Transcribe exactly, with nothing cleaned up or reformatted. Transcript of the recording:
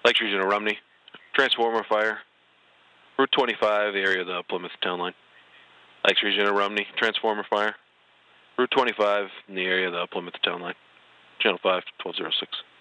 Lakes Region of Rumney. Transformer fire. Route twenty-five, the area of the Plymouth town line. Lakes Region of Rumney. Transformer fire. Route twenty-five in the area of the Plymouth town line. Channel five, twelve oh six.